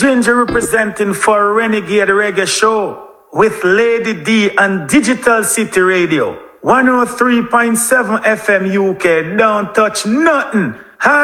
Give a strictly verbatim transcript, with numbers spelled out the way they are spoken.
Ginger representing for Renegade Reggae Show with Lady D on Digital City Radio. one oh three point seven F M U K. Don't touch nothing.